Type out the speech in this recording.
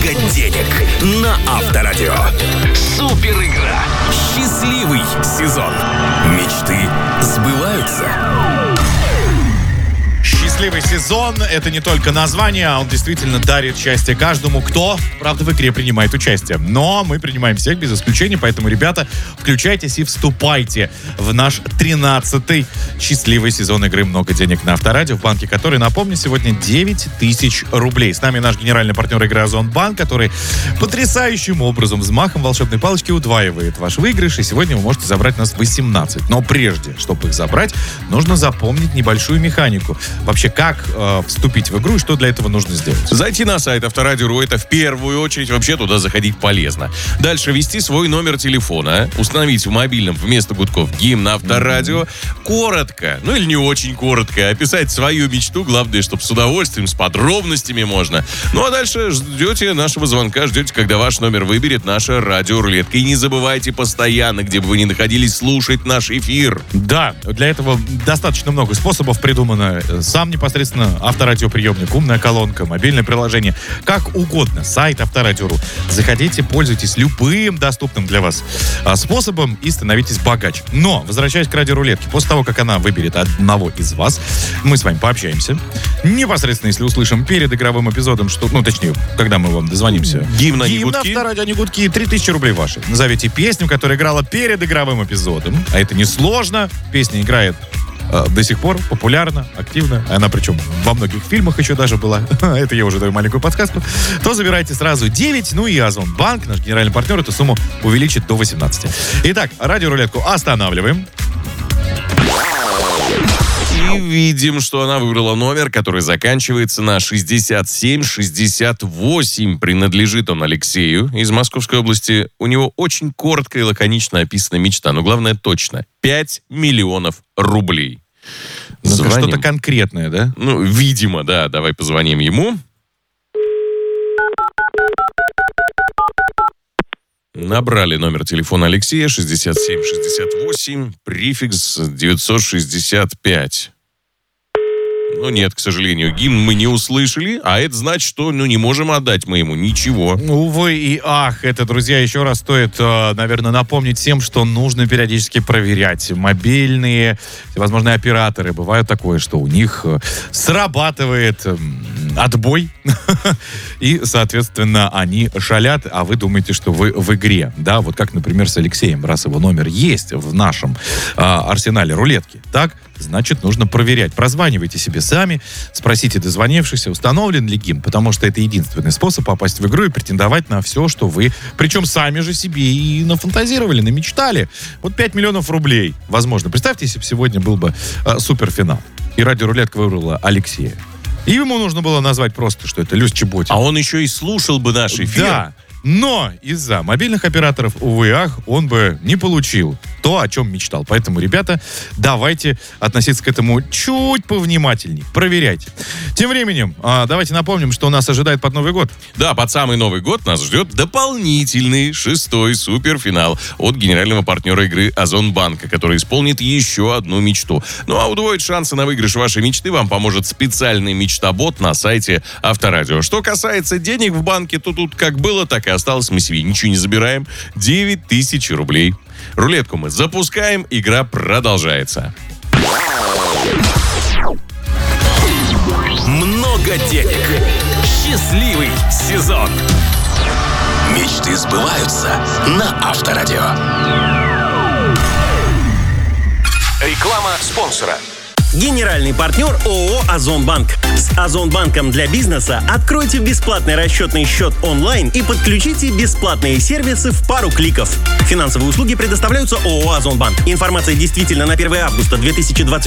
денег на Авторадио. Супер игра. Счастливый сезон. Мечты сбываются. Счастливый сезон — это не только название, а он действительно дарит счастье каждому, кто, правда, в игре принимает участие. Но мы принимаем всех без исключения, поэтому, ребята, включайтесь и вступайте в наш 13-й счастливый сезон игры «Много денег» на Авторадио, в банке который, напомню, сегодня 9 тысяч рублей. С нами наш генеральный партнер игры «Озонбанк», который потрясающим образом, взмахом волшебной палочки удваивает ваш выигрыш, и сегодня вы можете забрать нас 18. Но прежде, чтобы их забрать, нужно запомнить небольшую механику. Вообще, как вступить в игру и что для этого нужно сделать? Зайти на сайт Авторадио.ру, это в первую очередь, вообще туда заходить полезно. Дальше ввести свой номер телефона, установить в мобильном вместо гудков гимн Авторадио, коротко, ну или не очень коротко, описать свою мечту, главное, чтобы с удовольствием, с подробностями можно. Ну а дальше ждете нашего звонка, ждете, когда ваш номер выберет наша радиорулетка. И не забывайте постоянно, где бы вы ни находились, слушать наш эфир. Да, для этого достаточно много способов придумано. Сам непосредственно авторадиоприемник, умная колонка, мобильное приложение, как угодно, сайт Авторадио.ру. Заходите, пользуйтесь любым доступным для вас способом и становитесь богаче. Но, возвращаясь к радиорулетке, после того, как она выберет одного из вас, мы с вами пообщаемся. Непосредственно, если услышим перед игровым эпизодом, что, ну, точнее, когда мы вам дозвонимся. Гимн, а не гудки. Авторадио, а не гудки. 3000 рублей ваши. Назовите песню, которая играла перед игровым эпизодом. А это несложно. Песня играет до сих пор популярна, активна. Она причем во многих фильмах еще даже была. Это я уже даю маленькую подсказку. То забирайте сразу 9. Ну и Озонбанк, наш генеральный партнер, эту сумму увеличит до 18. Итак, радиорулетку останавливаем. И видим, что она выбрала номер, который заканчивается на 6768. Принадлежит он Алексею из Московской области. У него очень коротко и лаконично описана мечта, но главное точно. 5 миллионов рублей. Что-то конкретное, да? Ну, видимо, да. Давай позвоним ему. Набрали номер телефона Алексея 6768, префикс 965. Ну нет, к сожалению, гимн мы не услышали, а это значит, что не можем отдать мы ему ничего. Увы и ах, это, друзья, еще раз стоит, наверное, напомнить всем, что нужно периодически проверять. Мобильные, всевозможные операторы, бывает такое, что у них срабатывает отбой, и, соответственно, они шалят, а вы думаете, что вы в игре. Да, вот как, например, с Алексеем, раз его номер есть в нашем арсенале рулетки, так, значит, нужно проверять. Прозванивайте себе сами, спросите дозвонившихся, установлен ли гимн, потому что это единственный способ попасть в игру и претендовать на все, что вы, причем сами же себе и нафантазировали, намечтали. Вот 5 миллионов рублей, возможно. Представьте, если бы сегодня был бы суперфинал, и радиорулетка выбрала Алексея. И ему нужно было назвать просто, что это Люсь Чеботин. А он еще и слушал бы наш эфир. Да, но из-за мобильных операторов, увы и ах, он бы не получил то, о чем мечтал. Поэтому, ребята, давайте относиться к этому чуть повнимательней. Проверяйте. Тем временем, давайте напомним, что нас ожидает под Новый год. Да, под самый Новый год нас ждет дополнительный 6-й суперфинал от генерального партнера игры Озонбанка, который исполнит еще одну мечту. Ну а удвоить шансы на выигрыш вашей мечты вам поможет специальный мечтобот на сайте Авторадио. Что касается денег в банке, то тут как было, так и осталось. Мы себе ничего не забираем. 9000 рублей. Рулетку мы запускаем, игра продолжается. Много денег. Счастливый сезон. Мечты сбываются на Авторадио. Реклама спонсора. Генеральный партнер ООО «Озонбанк». С Озонбанком для бизнеса откройте бесплатный расчетный счет онлайн и подключите бесплатные сервисы в пару кликов. Финансовые услуги предоставляются ООО «Озонбанк». Информация действительно на 1 августа 2024